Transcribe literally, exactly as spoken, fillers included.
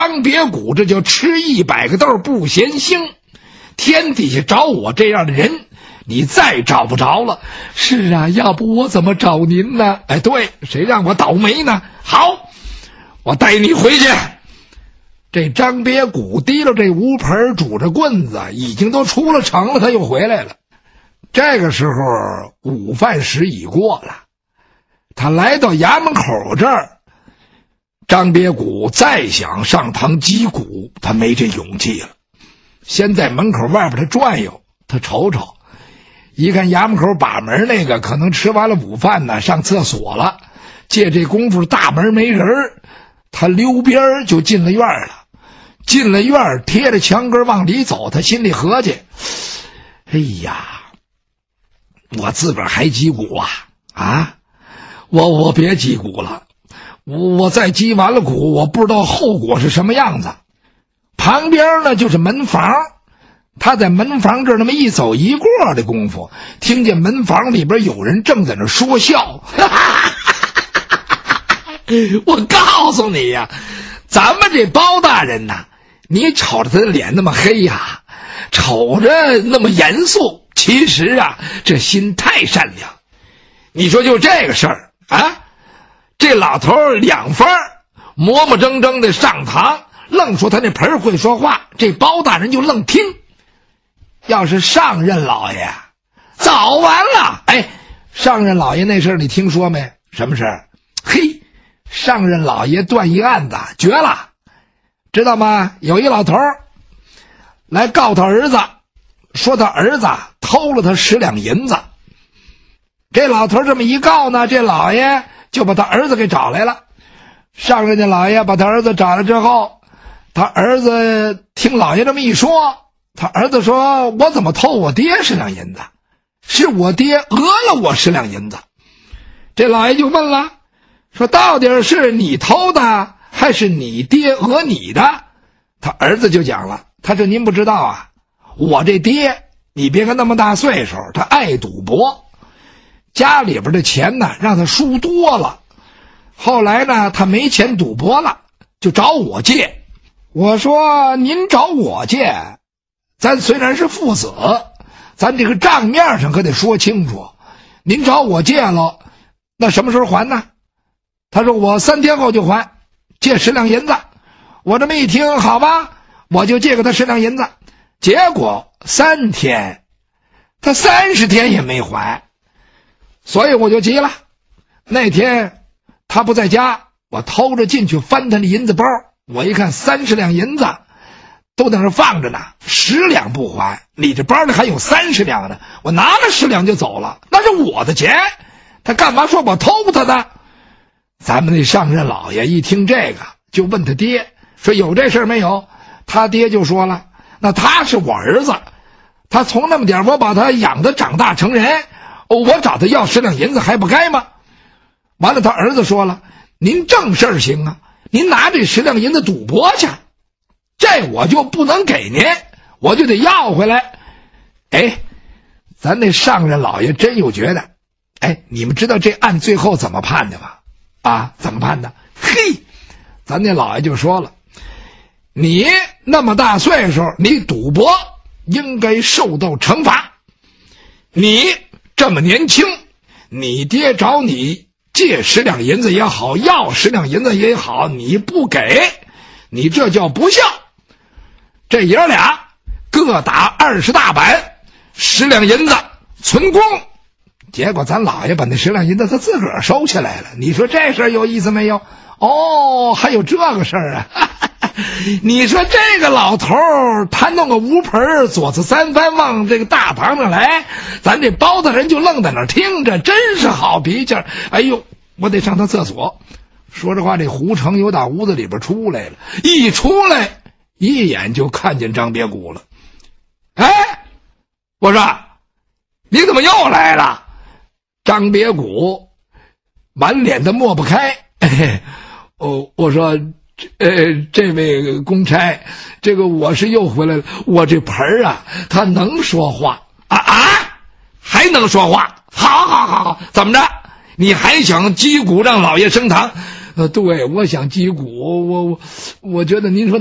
张别谷这就吃一百个豆不嫌腥，天底下找我这样的人你再找不着了。是啊，要不我怎么找您呢？哎，对，谁让我倒霉呢？好，我带你回去。这张别谷提了这乌盆拄着棍子，已经都出了城了，他又回来了。这个时候午饭时已过了，他来到衙门口这儿，张别谷再想上堂击鼓，他没这勇气了。先在门口外边他转悠，他瞅瞅，一看衙门口把门那个可能吃完了午饭呢，上厕所了，借这功夫大门没人，他溜边就进了院了。进了院贴着墙根往里走，他心里合计，哎呀，我自个儿还击鼓啊啊！我我别击鼓了，我我再击完了鼓，我不知道后果是什么样子。旁边呢就是门房，他在门房这儿那么一走一过的功夫，听见门房里边有人正在那说笑。我告诉你呀，咱们这包大人呐，你瞅着他的脸那么黑呀，瞅着那么严肃，其实啊这心太善良。你说就这个事儿啊，这老头两番磨磨蹭蹭的上堂，愣说他那盆会说话，这包大人就愣听。要是上任老爷早完了。哎，上任老爷那事儿你听说没？什么事儿？嘿，上任老爷断一案子绝了，知道吗？有一老头来告他儿子，说他儿子偷了他十两银子。这老头这么一告呢，这老爷就把他儿子给找来了。上任的老爷把他儿子找来之后，他儿子听老爷这么一说，他儿子说，我怎么偷我爹十两银子？是我爹讹了我十两银子。这老爷就问了，说到底是你偷的还是你爹讹你的？他儿子就讲了，他说您不知道啊，我这爹你别看那么大岁数，他爱赌博，家里边的钱呢让他输多了，后来呢他没钱赌博了，就找我借。我说您找我借，咱虽然是父子，咱这个账面上可得说清楚，您找我借了，那什么时候还呢？他说我三天后就还，借十两银子。我这么一听，好吧，我就借给他十两银子。结果三天他三十天也没还，所以我就急了。那天他不在家，我偷着进去翻他的银子包，我一看三十两银子都在那放着呢，十两不还，你这包里还有三十两呢，我拿了十两就走了，那是我的钱，他干嘛说我偷他的？咱们那上任老爷一听这个，就问他爹，说有这事没有？他爹就说了，那他是我儿子，他从那么点我把他养得长大成人，我找他要十两银子还不该吗？完了他儿子说了，您正事儿行啊，您拿这十两银子赌博去，这我就不能给您，我就得要回来。哎，咱那上任老爷真有觉得，哎，你们知道这案最后怎么判的吗？啊，怎么判的？嘿，咱那老爷就说了，你那么大岁数，你赌博应该受到惩罚。你这么年轻，你爹找你借十两银子也好，要十两银子也好，你不给，你这叫不孝。这爷俩各打二十大板，十两银子存公。结果咱老爷把那十两银子他自个儿收起来了，你说这事儿有意思没有？哦，还有这个事儿啊！你说这个老头儿他弄个无盆左次三番往这个大堂上来，咱这包大人就愣在那儿听着，真是好脾气。哎呦，我得上趟厕所。说这话，这胡成有打屋子里边出来了，一出来一眼就看见张别谷了。哎，我说你怎么又来了？张别谷满脸的抹不开。哎，哦，我说呃，这位公差，这个我是又回来了，我这盆儿啊他能说话啊啊，还能说话？好好好好，怎么着？你还想击鼓让老爷升堂？ 呃，对，我想击鼓，我我我觉得您说